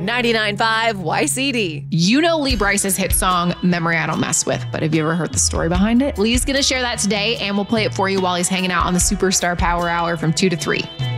99.5 YCD. You know Lee Brice's hit song, Memory I Don't Mess With, but have you ever heard the story behind it? Lee's going to share that today, and we'll play it for you while he's hanging out on the Superstar Power Hour from 2 to 3.